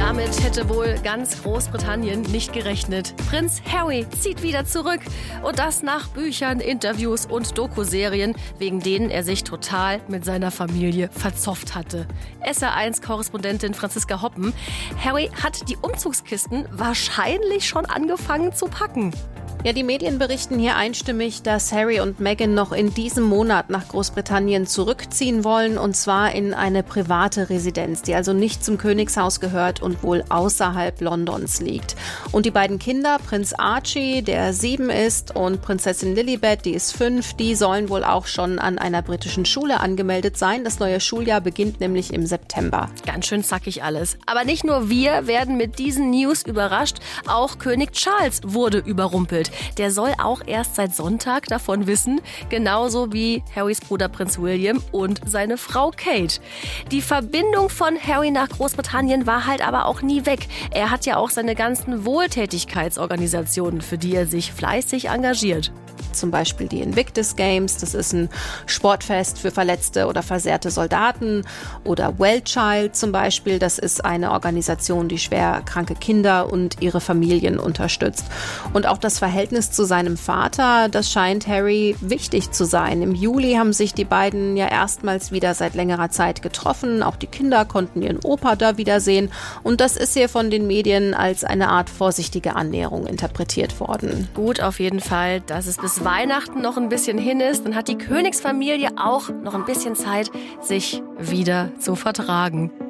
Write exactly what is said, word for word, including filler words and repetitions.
Damit hätte wohl ganz Großbritannien nicht gerechnet. Prinz Harry zieht wieder zurück. Und das nach Büchern, Interviews und Dokuserien, wegen denen er sich total mit seiner Familie verzofft hatte. S R eins Korrespondentin Franziska Hoppen. Harry hat die Umzugskisten wahrscheinlich schon angefangen zu packen. Ja, die Medien berichten hier einstimmig, dass Harry und Meghan noch in diesem Monat nach Großbritannien zurückziehen wollen, und zwar in eine private Residenz, die also nicht zum Königshaus gehört und wohl außerhalb Londons liegt. Und die beiden Kinder, Prinz Archie, der sieben ist, und Prinzessin Lilibet, die ist fünf, die sollen wohl auch schon an einer britischen Schule angemeldet sein. Das neue Schuljahr beginnt nämlich im September. Ganz schön zackig alles. Aber nicht nur wir werden mit diesen News überrascht, auch König Charles wurde überrumpelt. Der soll auch erst seit Sonntag davon wissen, genauso wie Harrys Bruder Prinz William und seine Frau Kate. Die Verbindung von Harry nach Großbritannien war halt aber auch nie weg. Er hat ja auch seine ganzen Wohltätigkeitsorganisationen, für die er sich fleißig engagiert. Zum Beispiel die Invictus Games, das ist ein Sportfest für verletzte oder versehrte Soldaten. Oder Wellchild zum Beispiel, das ist eine Organisation, die schwer kranke Kinder und ihre Familien unterstützt. Und auch das Verhältnis zu seinem Vater, das scheint Harry wichtig zu sein. Im Juli haben sich die beiden ja erstmals wieder seit längerer Zeit getroffen. Auch die Kinder konnten ihren Opa da wiedersehen. Und das ist hier von den Medien als eine Art vorsichtige Annäherung interpretiert worden. Gut, auf jeden Fall, dass es bis Weihnachten noch ein bisschen hin ist, dann hat die Königsfamilie auch noch ein bisschen Zeit, sich wieder zu vertragen.